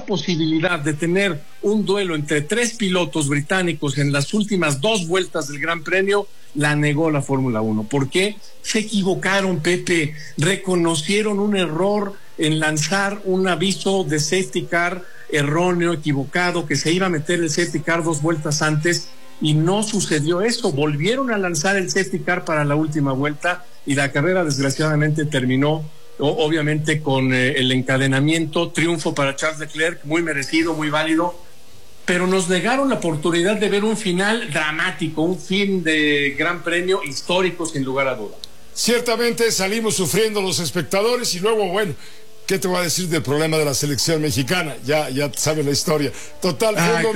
posibilidad de tener un duelo entre 3 pilotos británicos en las últimas 2 vueltas del Gran Premio, la negó la Fórmula 1. ¿Por qué? Se equivocaron, Pepe, reconocieron un error en lanzar un aviso de safety car erróneo, equivocado, que se iba a meter el safety car 2 vueltas antes, y no sucedió eso. Volvieron a lanzar el safety car para la última vuelta y la carrera desgraciadamente terminó obviamente con el encadenamiento, triunfo para Charles Leclerc, muy merecido, muy válido, pero nos negaron la oportunidad de ver un final dramático, un fin de Gran Premio histórico sin lugar a duda. Ciertamente salimos sufriendo los espectadores y luego, bueno, ¿qué te voy a decir del problema de la selección mexicana? Ya sabes la historia. Total,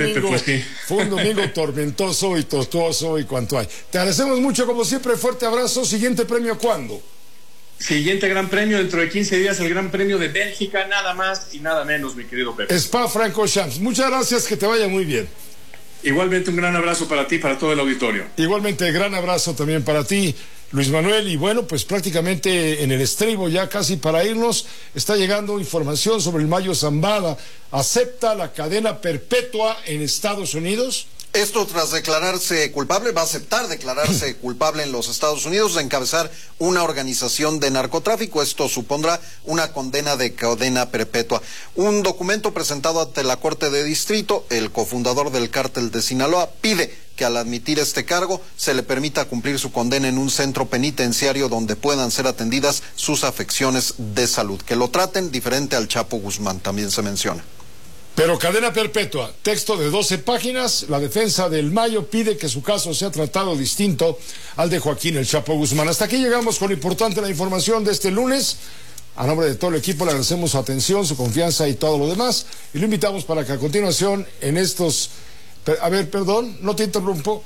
fue un domingo tormentoso y tortuoso y cuanto hay. Te agradecemos mucho, como siempre, fuerte abrazo. Siguiente premio, ¿cuándo? Siguiente Gran Premio, dentro de 15 días, el Gran Premio de Bélgica, nada más y nada menos, mi querido Pepe. Spa-Francorchamps. Muchas gracias, que te vaya muy bien. Igualmente un gran abrazo para ti, para todo el auditorio. Igualmente, gran abrazo también para ti, Luis Manuel. Y bueno, pues prácticamente en el estribo, ya casi para irnos, está llegando información sobre el Mayo Zambada. ¿Acepta la cadena perpetua en Estados Unidos? Esto tras declararse culpable, va a aceptar declararse culpable en los Estados Unidos de encabezar una organización de narcotráfico. Esto supondrá una condena de cadena perpetua. Un documento presentado ante la Corte de Distrito, el cofundador del cártel de Sinaloa pide que al admitir este cargo se le permita cumplir su condena en un centro penitenciario donde puedan ser atendidas sus afecciones de salud. Que lo traten diferente al Chapo Guzmán, también se menciona. Pero cadena perpetua, texto de 12 páginas, la defensa del Mayo pide que su caso sea tratado distinto al de Joaquín El Chapo Guzmán. Hasta aquí llegamos con lo importante, la información de este lunes. A nombre de todo el equipo le agradecemos su atención, su confianza y todo lo demás. Y lo invitamos para que a continuación en estos... A ver, perdón, no te interrumpo.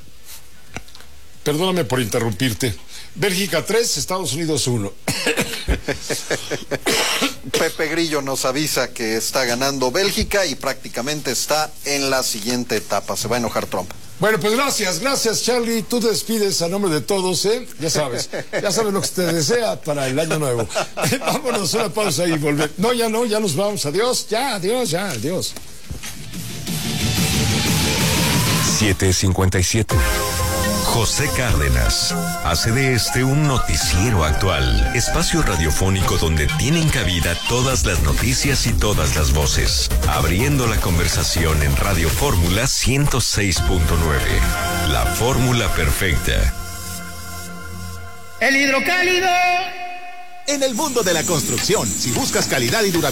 Perdóname por interrumpirte. Bélgica 3, Estados Unidos 1. Pepe Grillo nos avisa que está ganando Bélgica y prácticamente está en la siguiente etapa. Se va a enojar Trump. Bueno, pues gracias Charlie. Tú te despides a nombre de todos, ¿eh? Ya sabes lo que te desea para el año nuevo. Vámonos, una pausa y volver. No, ya nos vamos. Adiós, adiós. 7:57. José Cárdenas hace de este un noticiero actual, espacio radiofónico donde tienen cabida todas las noticias y todas las voces, abriendo la conversación en Radio Fórmula 106.9, la fórmula perfecta. El hidrocálido. En el mundo de la construcción, si buscas calidad y durabilidad,